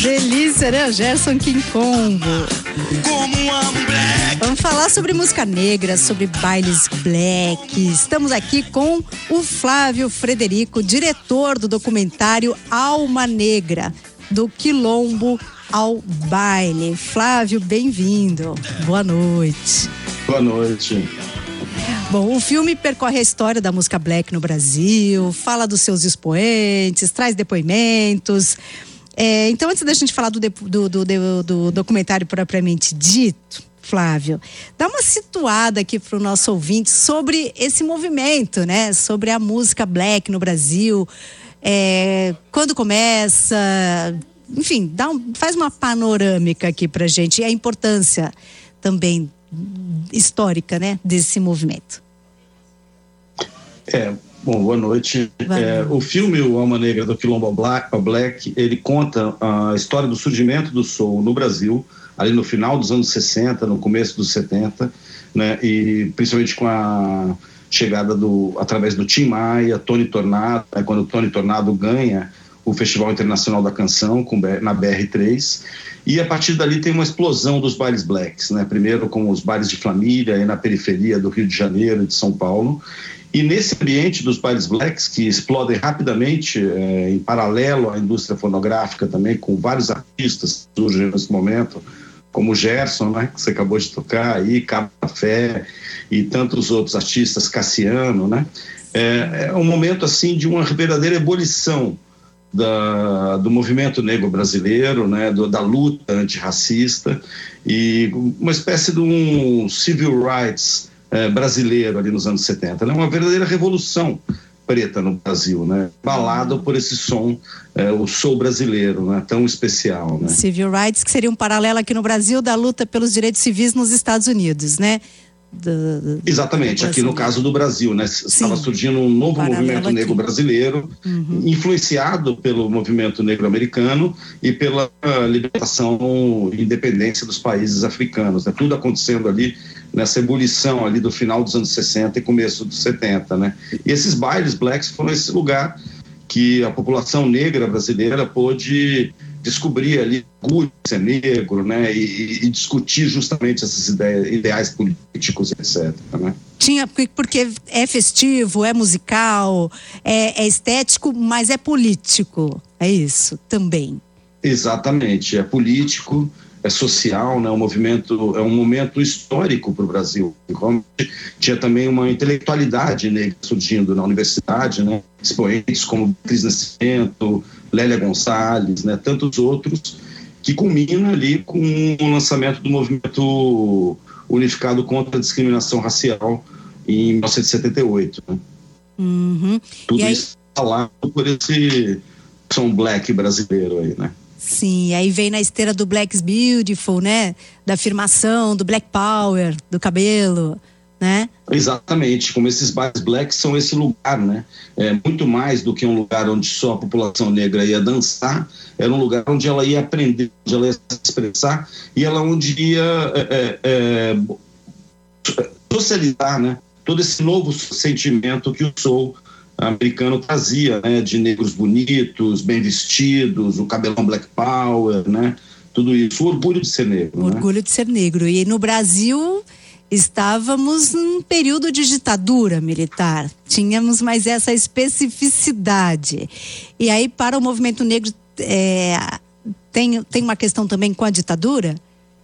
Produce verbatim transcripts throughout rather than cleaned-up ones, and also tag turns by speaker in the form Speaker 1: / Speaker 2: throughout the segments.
Speaker 1: Delícia, né? Gerson King Combo. Vamos falar sobre música negra, sobre bailes black. Estamos aqui com o Flávio Frederico, diretor do documentário Alma Negra, do Quilombo ao Baile. Flávio, bem-vindo. Boa noite.
Speaker 2: Boa noite.
Speaker 1: Bom, o filme percorre a história da música black no Brasil, fala dos seus expoentes, traz depoimentos. É, então, antes da gente falar do, do, do, do, do documentário propriamente dito, Flávio, dá uma situada aqui para o nosso ouvinte sobre esse movimento, né? Sobre a música black no Brasil, é, quando começa, enfim, dá um, faz uma panorâmica aqui para a gente e a importância também histórica, né, desse movimento.
Speaker 2: É, bom, boa noite. É, o filme O Alma Negra do Quilombo ao Black, ao Black, ele conta a história do surgimento do soul no Brasil, ali no final dos anos sessenta, no começo dos setenta, né, e principalmente com a chegada do, através do Tim Maia, Tony Tornado, né, quando o Tony Tornado ganha o Festival Internacional da Canção com, na B R três, e a partir dali tem uma explosão dos bailes blacks, né? Primeiro com os bailes de família aí na periferia do Rio de Janeiro e de São Paulo, e nesse ambiente dos bailes blacks que explodem rapidamente, é, em paralelo à indústria fonográfica também, com vários artistas que surgem nesse momento, como o Gerson, né, que você acabou de tocar aí, Cabo Café e tantos outros artistas, Cassiano, né? É, é um momento assim de uma verdadeira ebulição Da, do movimento negro brasileiro, né, do, da luta antirracista e uma espécie de um civil rights eh, brasileiro ali nos anos setenta, né, uma verdadeira revolução preta no Brasil, né, balado por esse som, eh, o soul brasileiro, né, tão especial, né.
Speaker 1: Civil rights, que seria um paralelo aqui no Brasil da luta pelos direitos civis nos Estados Unidos, né? Do, do,
Speaker 2: Exatamente, aqui no caso do Brasil, né? Estava surgindo um novo Paralelo movimento aqui. negro brasileiro, uhum. influenciado pelo movimento negro americano e pela libertação e independência dos países africanos, né? Tudo acontecendo ali nessa ebulição ali do final dos anos sessenta e começo dos setenta, né? E esses bailes blacks foram esse lugar que a população negra brasileira pôde descobrir ali orgulho de ser negro, né, e, e discutir justamente esses ideias, ideais políticos, etcétera, né?
Speaker 1: Tinha, porque é festivo, é musical, é, é estético, mas é político, é isso também.
Speaker 2: Exatamente, é político, é social, né, um movimento, é um momento histórico para o Brasil. Tinha também uma intelectualidade negra surgindo na universidade, né, expoentes como Cris Nascimento, Lélia Gonçalves, né, tantos outros, que culmina ali com o lançamento do movimento unificado contra a discriminação racial em mil novecentos e setenta e oito. Né?
Speaker 1: Uhum.
Speaker 2: Tudo
Speaker 1: aí...
Speaker 2: isso falado por esse som black brasileiro aí, né?
Speaker 1: Sim, aí vem na esteira do Black is Beautiful, né? Da afirmação, do Black Power, do cabelo, né?
Speaker 2: Exatamente, como esses bailes blacks são esse lugar, né? É muito mais do que um lugar onde só a população negra ia dançar, era um lugar onde ela ia aprender, onde ela ia se expressar e ela onde ia é, é, socializar, né? Todo esse novo sentimento que o soul americano trazia, né, de negros bonitos, bem vestidos, o cabelão Black Power, né, tudo isso, o orgulho de ser negro.
Speaker 1: O orgulho
Speaker 2: né?
Speaker 1: de ser negro. E no Brasil estávamos num período de ditadura militar, tínhamos mais essa especificidade. E aí, para o movimento negro, é, tem, tem uma questão também com a ditadura?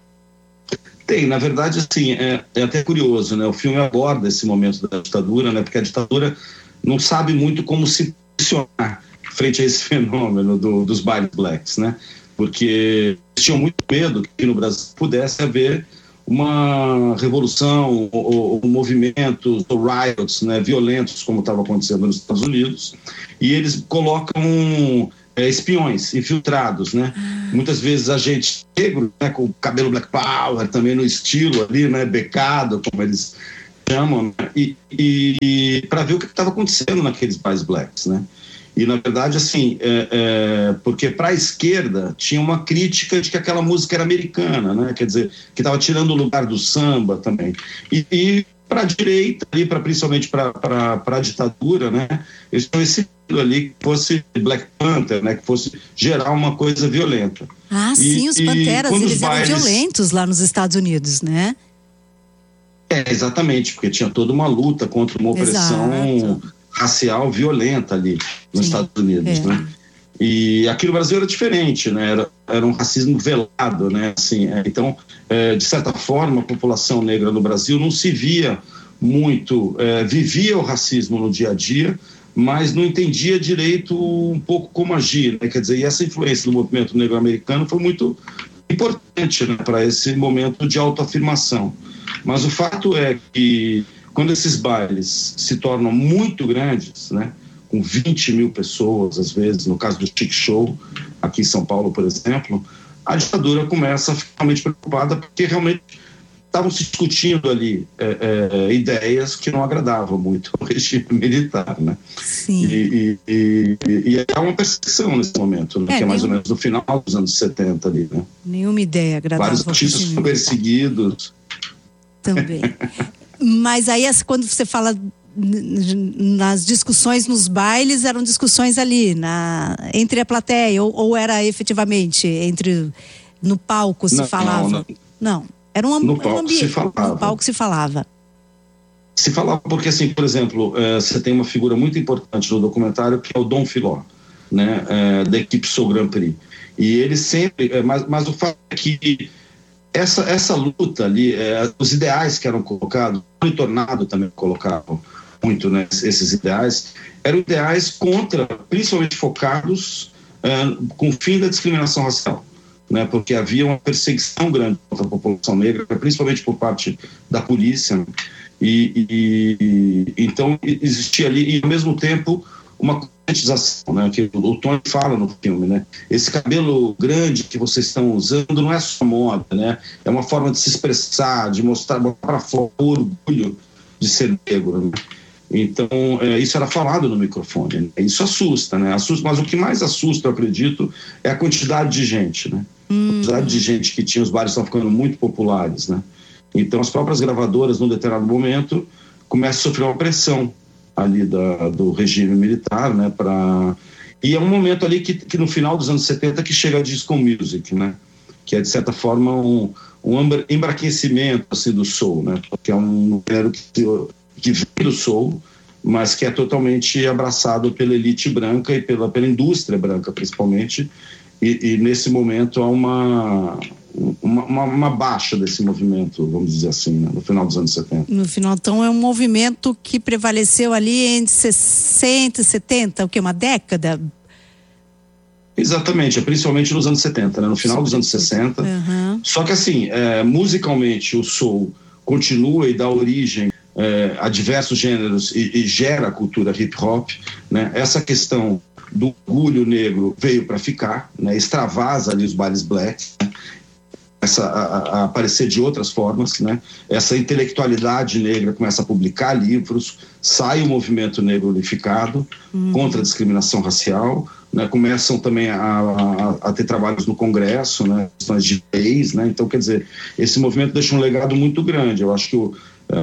Speaker 2: Tem, na verdade, assim, é, é até curioso, né, o filme aborda esse momento da ditadura, né, porque a ditadura não sabe muito como se posicionar frente a esse fenômeno do, dos bailes blacks, né? Porque eles tinham muito medo que no Brasil pudesse haver uma revolução ou, ou movimentos ou riots, né, violentos, como estava acontecendo nos Estados Unidos, e eles colocam é, espiões infiltrados, né? Muitas vezes agentes negros, né, com o cabelo Black Power, também no estilo ali, né, becado, como eles chamam, né? e, e para ver o que estava acontecendo naqueles bailes blacks, né? E na verdade, assim, é, é, porque para a esquerda tinha uma crítica de que aquela música era americana, né? Quer dizer, que estava tirando o lugar do samba também. E, e para a direita, ali, pra, principalmente para a ditadura, né? Eles tinham esse ali que fosse Black Panther, né? Que fosse gerar uma coisa violenta.
Speaker 1: Ah,
Speaker 2: e,
Speaker 1: sim, os Panteras, eles
Speaker 2: os
Speaker 1: eram
Speaker 2: bailes...
Speaker 1: violentos lá nos Estados Unidos, né?
Speaker 2: É, exatamente, porque tinha toda uma luta contra uma opressão Exato. racial violenta ali nos sim, Estados Unidos, é. né? E aqui no Brasil era diferente, né? Era, era um racismo velado, né? Assim, é, então, é, de certa forma, a população negra no Brasil não se via muito, é, vivia o racismo no dia a dia, mas não entendia direito um pouco como agir, né? Quer dizer, e essa influência do movimento negro americano foi muito importante, né, para esse momento de autoafirmação. Mas o fato é que quando esses bailes se tornam muito grandes, né, com vinte mil pessoas, às vezes, no caso do Chic Show, aqui em São Paulo, por exemplo, a ditadura começa a ficar realmente preocupada, porque realmente estavam se discutindo ali é, é, ideias que não agradavam muito ao regime militar, né?
Speaker 1: Sim.
Speaker 2: E, e, e, e há uma perseguição nesse momento, né? é, que é mais nenhum... ou menos no final dos anos setenta ali, né?
Speaker 1: Nenhuma ideia agradável.
Speaker 2: Vários artistas são perseguidos.
Speaker 1: Também. Mas aí, quando você fala nas discussões nos bailes, eram discussões ali, na, entre a plateia, ou, ou era efetivamente entre no palco se
Speaker 2: não,
Speaker 1: falava?
Speaker 2: Não,
Speaker 1: não. Era um,
Speaker 2: no
Speaker 1: um
Speaker 2: palco
Speaker 1: ambiente.
Speaker 2: se falava.
Speaker 1: No palco se falava.
Speaker 2: Se falava porque, assim, por exemplo, é, você tem uma figura muito importante no documentário que é o Dom Filó, né, é, da equipe Soul Grand Prix. E ele sempre, é, mas, mas o fato é que essa, essa luta ali, é, os ideais que eram colocados, o Tornado também colocavam muito, né, esses ideais, eram ideais contra, principalmente focados é, com o fim da discriminação racial, né, porque havia uma perseguição grande contra a população negra, principalmente por parte da polícia, né, e, e então existia ali, e ao mesmo tempo uma conscientização, né, que o Tony fala no filme, né, esse cabelo grande que vocês estão usando não é só moda, né, é uma forma de se expressar, de mostrar para fora o orgulho de ser negro, né? Então, é, isso era falado no microfone, né? Isso assusta, né? Assusta, mas o que mais assusta, eu acredito, é a quantidade de gente, né? Hum. A quantidade de gente que tinha, os bares estão ficando muito populares, né? Então, as próprias gravadoras, num determinado momento, começam a sofrer uma pressão ali da, do regime militar, né? Pra... E é um momento ali que, que, no final dos anos setenta, que chega a disco music, né? Que é, de certa forma, um, um embraquecimento, assim, do soul, né? Porque é um gênero que... que vem do soul, mas que é totalmente abraçado pela elite branca e pela, pela indústria branca, principalmente, e, e nesse momento há uma, uma, uma, uma baixa desse movimento, vamos dizer assim, né, no final dos anos setenta.
Speaker 1: No final, então, é um movimento que prevaleceu ali entre sessenta e setenta, o que, uma década?
Speaker 2: Exatamente, principalmente nos anos setenta, né, no final dos anos sessenta. Uhum. Só que, assim, é, musicalmente, o soul continua e dá origem É, a diversos gêneros e, e gera a cultura hip hop, né? Essa questão do orgulho negro veio para ficar, né? Extravasa ali os bailes black, né? Essa, a, a aparecer de outras formas, né? Essa intelectualidade negra começa a publicar livros, sai o movimento negro unificado uhum. contra a discriminação racial, né? Começam também a, a, a ter trabalhos no Congresso, né? Questões de leis, né? Então, quer dizer, esse movimento deixa um legado muito grande. Eu acho que o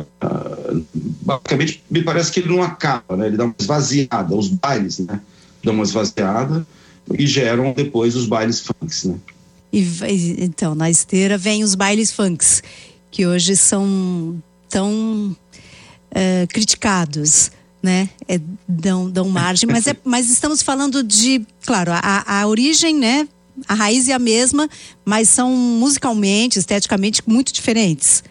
Speaker 2: Uh, basicamente me parece que ele não acaba, né? Ele dá uma esvaziada, os bailes, né? Dão uma esvaziada e geram depois os bailes funks, né?
Speaker 1: E, então, na esteira vem os bailes funks, que hoje são tão uh, criticados, né? É, dão, dão margem, mas, é, mas estamos falando de, claro, a, a origem, né? A raiz é a mesma, mas são musicalmente, esteticamente muito diferentes,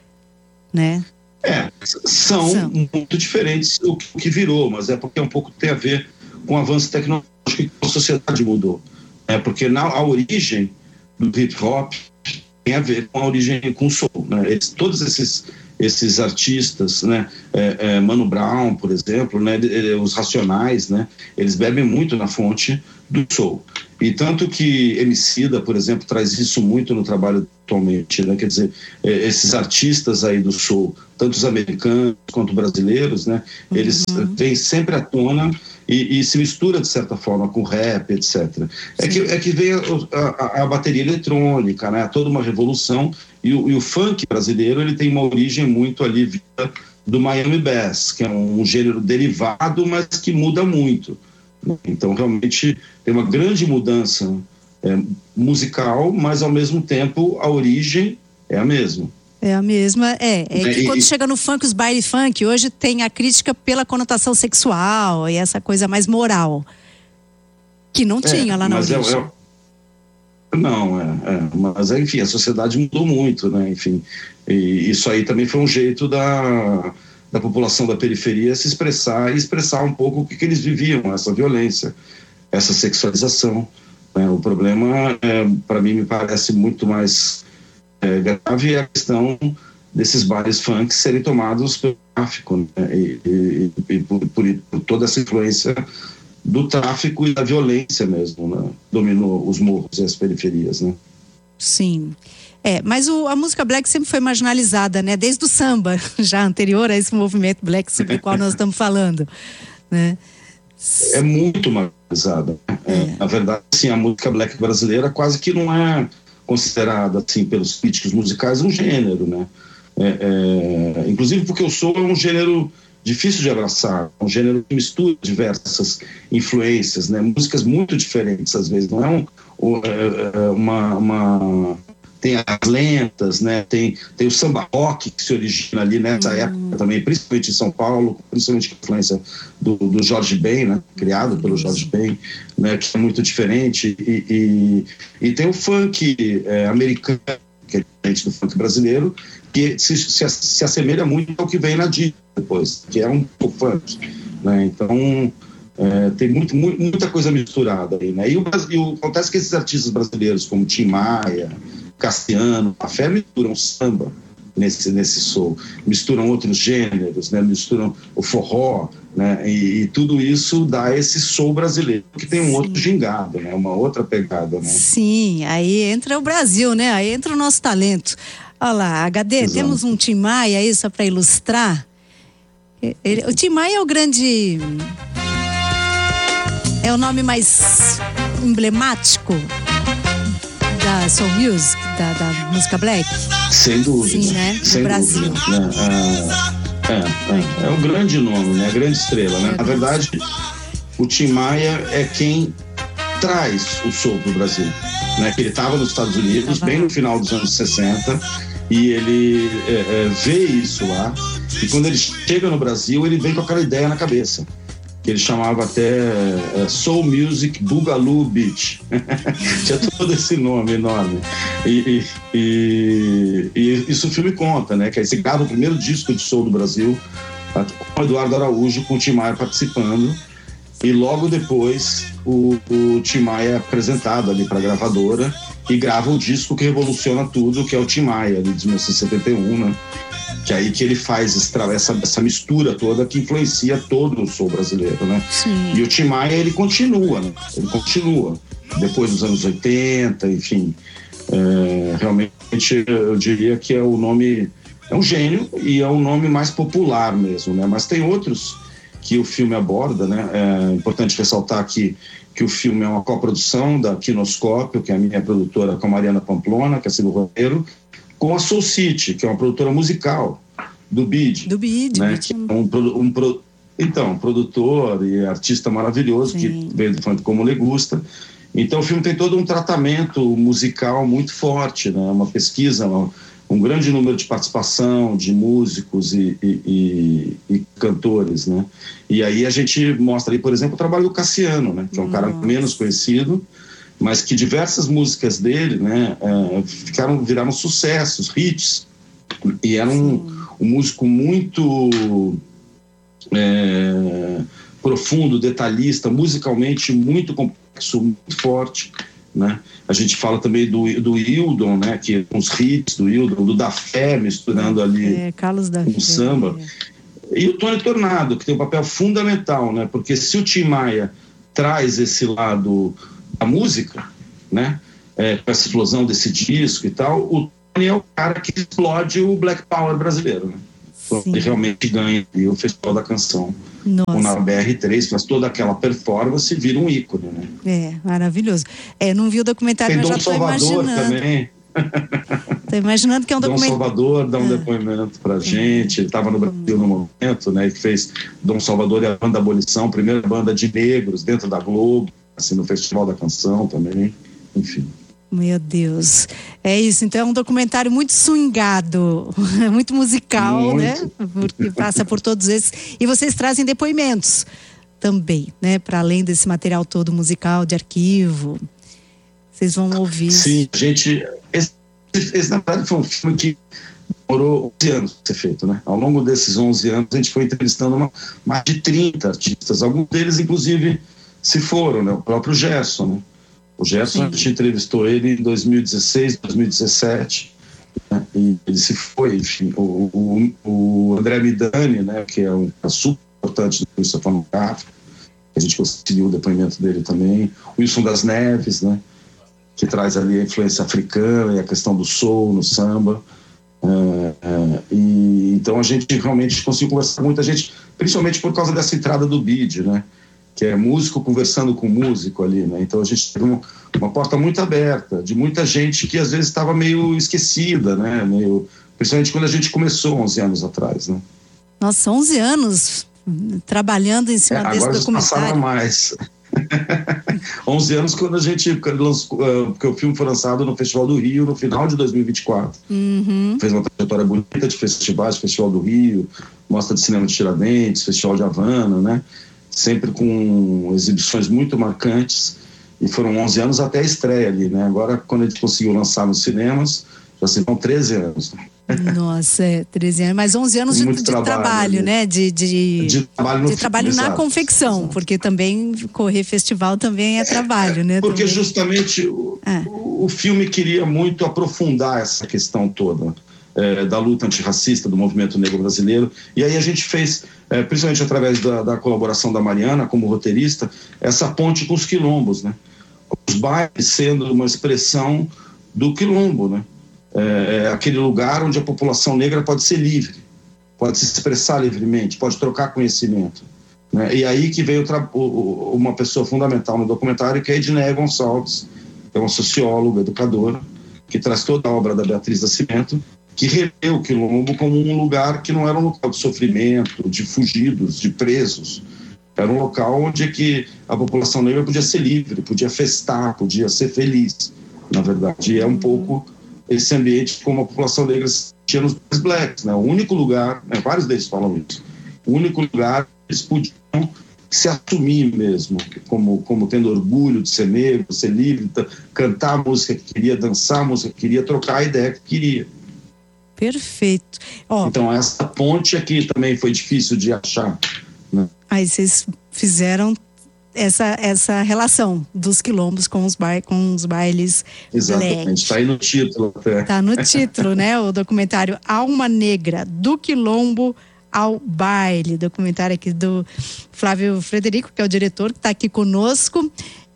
Speaker 1: né?
Speaker 2: É, são, são muito diferentes o que virou, mas é porque um pouco tem a ver com o avanço tecnológico que a sociedade mudou. É porque na a origem do hip hop tem a ver com a origem com o soul, né? Eles, todos esses esses artistas, né, é, é, Mano Brown, por exemplo, né, os Racionais, né, eles bebem muito na fonte do soul. E tanto que Emicida, por exemplo, traz isso muito no trabalho atualmente, né, quer dizer, é, esses artistas aí do soul, tanto os americanos quanto brasileiros, né, uhum. eles vêm sempre à tona e, e se mistura de certa forma com rap, etcétera. É que, é que vem a, a, a bateria eletrônica, né, toda uma revolução. E o, e o funk brasileiro, ele tem uma origem muito ali vinda do Miami Bass, que é um gênero derivado, mas que muda muito. Então, realmente, tem uma grande mudança é, musical, mas ao mesmo tempo a origem é a mesma.
Speaker 1: É a mesma, é, é que e, quando chega no funk, os baile funk, hoje tem a crítica pela conotação sexual e essa coisa mais moral, que não tinha é, lá na origem. É, é,
Speaker 2: não, é, é, mas enfim, a sociedade mudou muito, né, enfim, e isso aí também foi um jeito da, da população da periferia se expressar e expressar um pouco o que, que eles viviam, essa violência, essa sexualização, né? O problema, é, para mim, me parece muito mais É, grave é a questão desses bares funk serem tomados pelo tráfico, né? e, e, e por, por, por toda essa influência do tráfico e da violência mesmo, né? Dominou os morros e as periferias, né?
Speaker 1: Sim, é, mas o, a música black sempre foi marginalizada, né? Desde o samba, já anterior a esse movimento black sobre o qual nós estamos falando, né?
Speaker 2: É muito marginalizada. É. É, na verdade, sim, a música black brasileira quase que não é considerada, assim, pelos críticos musicais um gênero, né? É, é, inclusive porque o soul é um gênero difícil de abraçar, um gênero que mistura diversas influências, né? Músicas muito diferentes às vezes, não é, um, é uma, uma tem as lentas, né? Tem, tem o samba rock que se origina ali nessa uhum. época também, principalmente em São Paulo, principalmente com a influência do, do Jorge Ben, né? Criado pelo Jorge Ben, né? Que é muito diferente, e, e, e tem o funk é, americano, que é diferente do funk brasileiro, que se, se, se assemelha muito ao que vem na dica depois, que é um pouco funk, né? Então é, tem muito, muito, muita coisa misturada aí, né? E o, e o, acontece que esses artistas brasileiros como Tim Maia, Cassiano, a Fé misturam samba nesse, nesse soul, misturam outros gêneros, né? Misturam o forró, né? E, e tudo isso dá esse soul brasileiro, que tem um Sim. outro gingado, né? Uma outra pegada, né?
Speaker 1: Sim, aí entra o Brasil, né? Aí entra o nosso talento. Olha lá, H D, Exato. Temos um Tim Maia aí só para ilustrar. Ele, o Tim Maia é o grande... é o nome mais emblemático da soul music, da, da música black?
Speaker 2: Sem dúvida.
Speaker 1: Sim, né?
Speaker 2: Sem
Speaker 1: no Brasil.
Speaker 2: Dúvida, né? É, é, é, é um grande nome, né? A grande estrela, né? Na verdade, o Tim Maia é quem traz o soul pro Brasil, né? Que ele estava nos Estados Unidos, bem no final dos anos sessenta, e ele é, é, vê isso lá, e quando ele chega no Brasil, ele vem com aquela ideia na cabeça, que ele chamava até é, Soul Music Boogaloo Beach. Tinha todo esse nome enorme. E, e, e, e isso o filme conta, né? Que aí você grava o primeiro disco de soul do Brasil, com o Eduardo Araújo, com o Tim Maia participando, e logo depois o, o Tim Maia é apresentado ali para a gravadora e grava o disco que revoluciona tudo, que é o Tim Maia, ali de mil novecentos e setenta e um, né? Que é aí que ele faz essa, essa mistura toda que influencia todo o soul brasileiro, né?
Speaker 1: Sim.
Speaker 2: E o Tim Maia, ele continua, né? Ele continua. Depois dos anos oitenta, enfim. É, realmente, eu diria que é o nome... É um gênio e é o nome mais popular mesmo, né? Mas tem outros que o filme aborda, né? É importante ressaltar aqui que o filme é uma coprodução da Quinoscópio, que é a minha produtora, com a Mariana Pamplona, que é a roteiro, com a Soul City, que é uma produtora musical do B I D.
Speaker 1: Do B I D.
Speaker 2: Né? Que é um, um, um, então, um produtor e artista maravilhoso, Sim. que veio do funk como le gusta. Então o filme tem todo um tratamento musical muito forte, né? Uma pesquisa, uma, um grande número de participação de músicos e, e, e, e cantores, né? E aí a gente mostra aí, por exemplo, o trabalho do Cassiano, né? Que é um Nossa. cara menos conhecido, mas que diversas músicas dele, né, é, ficaram, viraram sucessos, hits, e era um, um músico muito é, profundo, detalhista, musicalmente muito complexo, muito forte, né? A gente fala também do, do Hildon, né, que uns hits do Hildon, do Da Fé, misturando ali
Speaker 1: é, Carlos da
Speaker 2: com samba, é. E o Tony Tornado, que tem um papel fundamental, né, porque se o Tim Maia traz esse lado a música, né, é, com essa explosão desse disco e tal, o Tony é o cara que explode o Black Power brasileiro, né? Então, ele realmente ganha o Festival da Canção.
Speaker 1: Nossa.
Speaker 2: Na B R três, faz toda aquela performance e vira um ícone, né?
Speaker 1: É, maravilhoso. É, não vi o documentário,
Speaker 2: Tem
Speaker 1: mas
Speaker 2: Dom
Speaker 1: já tô
Speaker 2: Salvador
Speaker 1: imaginando.
Speaker 2: também.
Speaker 1: Tô imaginando que é um documentário.
Speaker 2: Dom Salvador dá um ah. depoimento pra gente, ele estava no Brasil no momento, né, que fez Dom Salvador e a Banda Abolição, primeira banda de negros dentro da Globo, assim, no Festival da Canção também. enfim.
Speaker 1: Meu Deus, é isso, então é um documentário muito swingado, muito musical, muito. Né? Porque passa por todos esses, e vocês trazem depoimentos também, né? Para além desse material todo musical, de arquivo, vocês vão ouvir.
Speaker 2: Sim, a gente, esse, esse na verdade foi um filme que demorou onze anos para ser feito, né? Ao longo desses onze anos a gente foi entrevistando uma, mais de trinta artistas, alguns deles inclusive se foram, né? O próprio Gerson, né? O Gerson, sim, a gente entrevistou ele em dois mil e dezesseis, dois mil e dezessete, né? E ele se foi, enfim. O, o, o André Midani, né? Que é um é super importante do indústria fonográfica, a gente conseguiu o depoimento dele também. O Wilson das Neves, né? Que traz ali a influência africana e a questão do soul no samba. É, é, e, então a gente realmente conseguiu conversar com muita gente, principalmente por causa dessa entrada do B I D, né? Que é músico conversando com músico ali, né? Então a gente teve uma, uma porta muito aberta, de muita gente que às vezes estava meio esquecida, né? Meio, principalmente quando a gente começou onze anos atrás, né?
Speaker 1: Nossa, onze anos trabalhando em cima é, desse
Speaker 2: agora
Speaker 1: documentário.
Speaker 2: Agora mais. onze anos quando a gente lançou, porque o filme foi lançado no Festival do Rio no final de dois mil e vinte e quatro.
Speaker 1: Uhum.
Speaker 2: Fez uma trajetória bonita de festivais, Festival do Rio, Mostra de Cinema de Tiradentes, Festival de Havana, né? Sempre com exibições muito marcantes, e foram onze anos até a estreia ali, né? Agora, quando a gente conseguiu lançar nos cinemas, já se vão treze anos.
Speaker 1: Nossa, é, treze anos, mas onze anos de, de trabalho, trabalho né? De, de,
Speaker 2: de trabalho, no
Speaker 1: de trabalho
Speaker 2: filme,
Speaker 1: na
Speaker 2: exato,
Speaker 1: confecção, exato. Porque também correr festival também é trabalho,
Speaker 2: é,
Speaker 1: né?
Speaker 2: Porque
Speaker 1: também.
Speaker 2: justamente o, é. o, o filme queria muito aprofundar essa questão toda. É, da luta antirracista do movimento negro brasileiro, e aí a gente fez, é, principalmente através da, da colaboração da Mariana como roteirista, essa ponte com os quilombos, né? Os bailes sendo uma expressão do quilombo, né? É, é aquele lugar onde a população negra pode ser livre, pode se expressar livremente, pode trocar conhecimento, né? E aí que veio o, o, uma pessoa fundamental no documentário, que é a Edneia Gonçalves, que é uma socióloga, educadora, que traz toda a obra da Beatriz Nascimento, que revê o quilombo como um lugar que não era um local de sofrimento, de fugidos, de presos. Era um local onde que a população negra podia ser livre, podia festar, podia ser feliz, na verdade. E é um pouco esse ambiente como a população negra tinha nos blacks, né? O único lugar, né? Vários deles falam isso, o único lugar que eles podiam se assumir mesmo, como, como tendo orgulho de ser negro, ser livre, cantar a música que queria, dançar a música que queria, trocar a ideia que queria.
Speaker 1: Perfeito. Ó,
Speaker 2: então essa ponte aqui também foi difícil de achar, né?
Speaker 1: Aí vocês fizeram essa, essa relação dos quilombos com os, ba com os bailes.
Speaker 2: Exatamente, está aí no título até.
Speaker 1: Está no título, né? O documentário Alma Negra, do Quilombo ao Baile, documentário aqui do Flávio Frederico, que é o diretor, que está aqui conosco.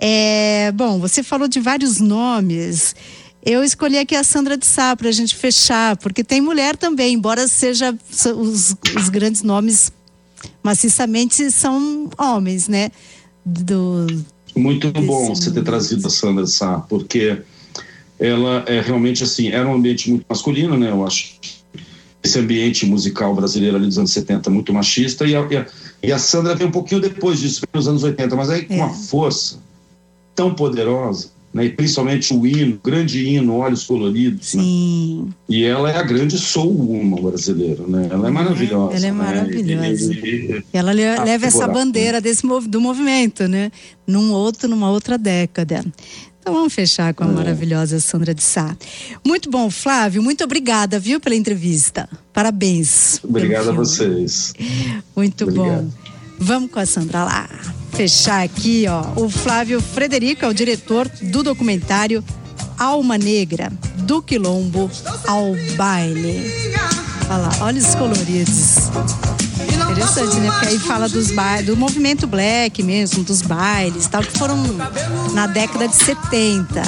Speaker 1: É, bom, você falou de vários nomes. Eu escolhi aqui a Sandra de Sá para a gente fechar, porque tem mulher também, embora seja os, os grandes nomes maciçamente são homens, né? Do,
Speaker 2: Muito bom você ter trazido a Sandra de Sá, porque ela é realmente assim, era um ambiente muito masculino, né? Eu acho esse ambiente musical brasileiro ali dos anos setenta muito machista, e a, e a, e a Sandra veio um pouquinho depois disso, nos anos oitenta, mas aí com é. uma força tão poderosa, né, e principalmente o hino, grande hino, Olhos Coloridos.
Speaker 1: Sim.
Speaker 2: Né? E ela é a grande soul woman brasileira, né? Ela é maravilhosa.
Speaker 1: Ela é maravilhosa. Né? E, e, e ela leva figura, essa bandeira desse, do movimento, né? Num outro, numa outra década. Então vamos fechar com a é. maravilhosa Sandra de Sá. Muito bom, Flávio, muito obrigada, viu, pela entrevista. Parabéns.
Speaker 2: Obrigado a vocês.
Speaker 1: Muito
Speaker 2: Obrigado.
Speaker 1: bom. Vamos com a Sandra lá. Fechar aqui, ó. O Flávio Frederico é o diretor do documentário Alma Negra, do Quilombo ao Baile. Olha lá, olhos coloridos. Interessante, né? Porque aí fala dos ba... do movimento black mesmo, dos bailes, tal, que foram na década de setenta.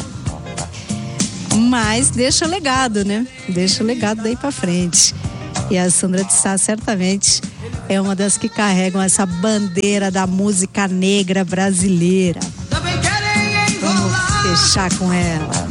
Speaker 1: Mas deixa legado, né? Deixa legado daí pra frente. E a Sandra de Sá certamente é uma das que carregam essa bandeira da música negra brasileira. Vamos fechar com ela.